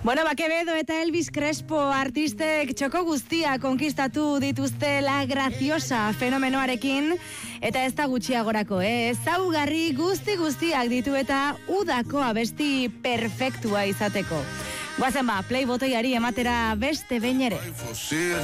Bueno, Quevedo eta Elvis Crespo artistek txoko guztia konkistatu dituzte La Graciosa fenomenoarekin, eta ez da gutxiagorako, ezaugarri guztiak ditu eta udako abesti perfektua izateko. Guazen ba, play botoiari ematera beste behin ere.